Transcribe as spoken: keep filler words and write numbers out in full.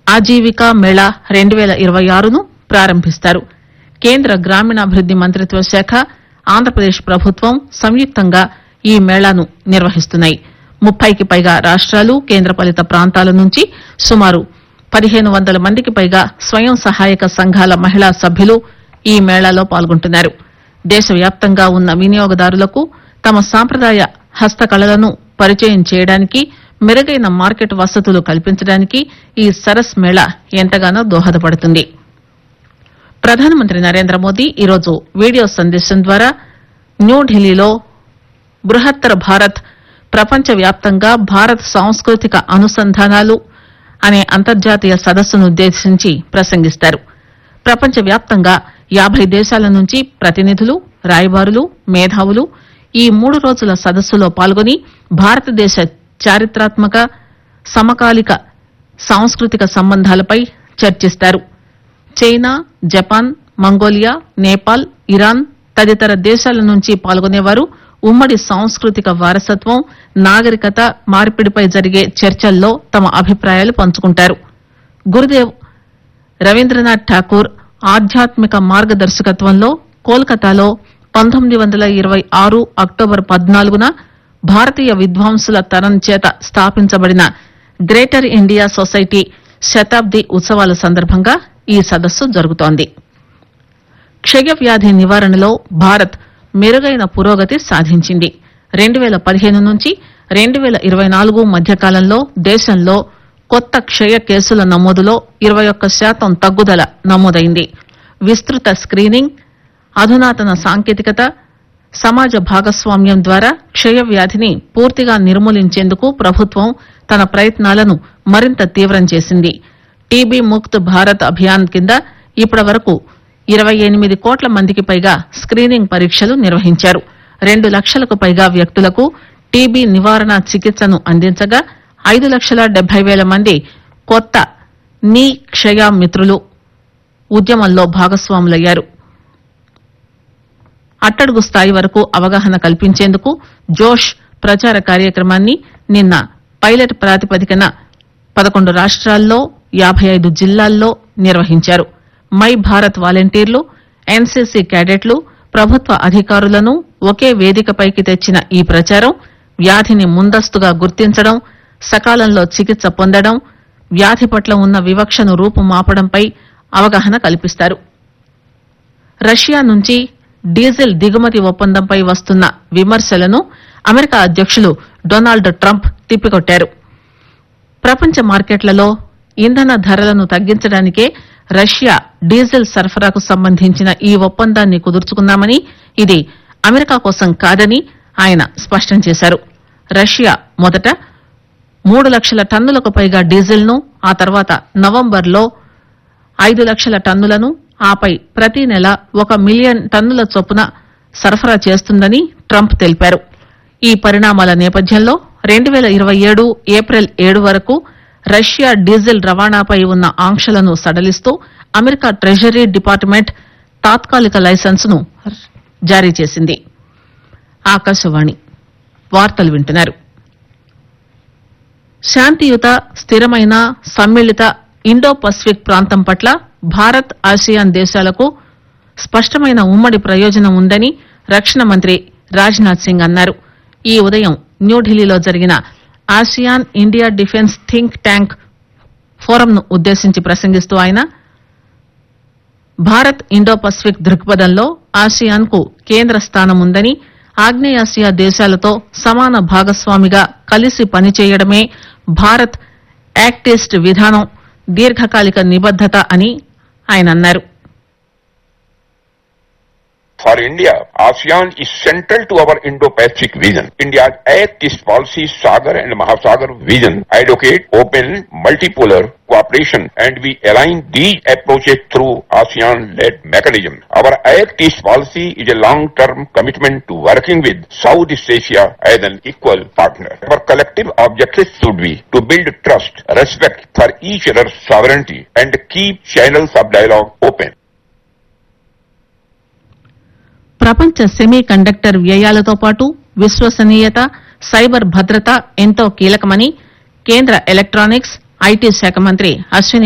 ఆజీవికా మేళా రెండు పేల ఇరవై ఆరును ప్రారంభిస్తారు. కేంద్ర గ్రామీణాభివృద్ది మంత్రిత్వ శాఖ, ఆంధ్రప్రదేశ్ ప్రభుత్వం సంయుక్తంగా ఈ మేళాను నిర్వహిస్తున్నాయి. ముప్పైకి పైగా రాష్టాలు, కేంద్రపాలిత ప్రాంతాల నుంచి సుమారు పదిహేను వందల మందికి పైగా స్వయం సహాయక సంఘాల మహిళా సభ్యులు ఈ మేళాలో పాల్గొంటున్నారు. దేశవ్యాప్తంగా ఉన్న వినియోగదారులకు తమ సాంప్రదాయ హస్తకళలను పరిచయం చేయడానికి, మెరుగైన మార్కెట్ వసతులు కల్పించడానికి ఈ సరస్ మేళా ఎంతగానో దోహదపడుతుంది. ప్రధానమంత్రి నరేంద్ర మోదీ ఈరోజు వీడియో సందేశం ద్వారా న్యూఢిల్లీలో బృహత్తర భారత్, ప్రపంచవ్యాప్తంగా భారత్ సాంస్కృతిక అనుసంధానాలు అనే అంతర్జాతీయ సదస్సునుద్దేశించి ప్రసంగిస్తారు. ప్రపంచవ్యాప్తంగా యాభై దేశాల నుంచి ప్రతినిధులు, రాయబారులు, మేధావులు ఈ మూడు రోజుల సదస్సులో పాల్గొని భారతదేశ చారిత్రాత్మక, సమకాలిక సాంస్కృతిక సంబంధాలపై చర్చిస్తారు. China, Japan, Mongolia, Nepal, Iran తదితర దేశాల నుంచి పాల్గొనేవారు ఉమ్మడి సాంస్కృతిక వారసత్వం, నాగరికత మార్పిడిపై జరిగే చర్చల్లో తమ అభిప్రాయాలు పంచుకుంటారు. గురుదేవ్ రవీంద్రనాథ్ ఠాకూర్ ఆధ్యాత్మిక మార్గదర్శకత్వంలో కోల్కతాలో పంతొమ్మిది వందల ఇరవై ఆరు అక్టోబర్ పద్నాలుగున భారతీయ విద్వాంసుల తరం చేత స్థాపించబడిన గ్రేటర్ ఇండియా సొసైటీ శతాబ్ది ఉత్సవాల సందర్భంగా ఈ సదస్సు జరుగుతోంది. క్షయవ్యాధి నివారణలో భారత్ మెరుగైన పురోగతి సాధించింది. రెండు పేల పదిహేను నుంచి రెండు పేల ఇరవై నాలుగు మధ్యకాలంలో దేశంలో కొత్త క్షయ కేసుల నమోదులో ఇరవై ఒక్క శాతం తగ్గుదల నమోదైంది. విస్తృత స్క్రీనింగ్, అధునాతన సాంకేతికత, సమాజ భాగస్వామ్యం ద్వారా క్షయవ్యాధిని పూర్తిగా నిర్మూలించేందుకు ప్రభుత్వం తన ప్రయత్నాలను మరింత తీవ్రం చేసింది. టీబీ ముక్త్ భారత్ అభియాన్ కింద ఇప్పటి వరకు ఇరవై ఎనిమిది కోట్ల మందికి పైగా స్క్రీనింగ్ పరీక్షలు నిర్వహించారు. రెండు లక్షలకు పైగా వ్యక్తులకు టీబీ నివారణ చికిత్సను అందించగా ఐదు లక్షల డెబ్బై వేల మంది కొత్త నీ క్షయ మిత్రులు ఉద్యమంలో భాగస్వాములయ్యారు. అట్టడుగు స్థాయి వరకు అవగాహన కల్పించేందుకు జోష్ ప్రచార కార్యక్రమాన్ని నిన్న పైలట్ ప్రాతిపదికన పదకొండు రాష్ట్రాల్లో యాభై ఐదు జిల్లాల్లో నిర్వహించారు. మై భారత్ వాలంటీర్లు, ఎన్సీసీ క్యాడెట్లు, ప్రభుత్వ అధికారులను ఒకే వేదికపైకి తెచ్చిన ఈ ప్రచారం వ్యాధిని ముందస్తుగా గుర్తించడం, సకాలంలో చికిత్స పొందడం, వ్యాధి పట్ల ఉన్న వివక్షను రూపుమాపడంపై అవగాహన కల్పిస్తారు. రష్యా నుంచి డీజిల్ దిగుమతి ఒప్పందంపై వస్తున్న విమర్శలను అమెరికా అధ్యకులు డొనాల్డ్ ట్రంప్ తిప్పికొట్టారు. ప్రపంచ మార్కెట్లలో ఇంధన ధరలను తగ్గించడానికే రష్యా డీజిల్ సరఫరాకు సంబంధించిన ఈ ఒప్పందాన్ని కుదుర్చుకున్నామని, ఇది అమెరికా కోసం కాదని ఆయన స్పష్టం చేశారు. రష్యా మొదట మూడు లక్షల టన్నులకు పైగా డీజిల్ ను, ఆ తర్వాత నవంబర్లో ఐదు లక్షల టన్నులను, ఆపై ప్రతి నెల ఒక మిలియన్ టన్నుల చొప్పున సరఫరా చేస్తుందని ట్రంప్ తెలిపారు. ఈ పరిణామాల నేపథ్యంలో రెండు పేల ఇరవై ఏడు ఏప్రిల్ ఏడు వరకు రష్యా డీజిల్ రవాణాపై ఉన్న ఆంక్షలను సడలిస్తూ అమెరికా ట్రెజరీ డిపార్ట్మెంట్ తాత్కాలిక లైసెన్సును జారీ చేసింది. ఆకాశవాణి వార్తలు వింటున్నారు. శాంతియుత, స్థిరమైన, సమ్మిళిత ఇండో పసిఫిక్ ప్రాంతం పట్ల భారత్, ఆసియాన్ దేశాలకు స్పష్టమైన ఉమ్మడి ప్రయోజనం ఉందని రక్షణ మంత్రి రాజ్నాథ్ సింగ్ అన్నారు. ఈ ఉదయం న్యూఢిల్లీలో జరిగిన ASEAN India defence think tank ఫోరంను ఉద్దేశించి ప్రసంగిస్తూ ఆయన భారత్ ఇండో పసిఫిక్ దృక్పథంలో ఆసియాన్ కు కేంద్ర స్థానం ఉందని, ఆగ్నేయాసియా దేశాలతో సమాన భాగస్వామిగా కలిసి పనిచేయడమే భారత్ యాక్ట్ ఈస్ట్ విధానం దీర్ఘకాలిక నిబద్దత అని ఆయన అన్నారు. For India, ASEAN is central to our Indo-Pacific vision. India's Act East policy, Sagar and Mahasagar vision advocate open, multipolar cooperation, and we align these approaches through ASEAN-led mechanism. Our Act East policy is a long-term commitment to working with Southeast Asia as an equal partner. Our collective objectives should be to build trust, respect for each other's sovereignty, and keep channels of dialogue open. ప్రపంచ semi conductor వ్యయాలతో పాటు విశ్వసనీయత, cyber భద్రత ఎంతో కీలకమని కేంద్ర electronics, IT శాఖ మంత్రి అశ్విని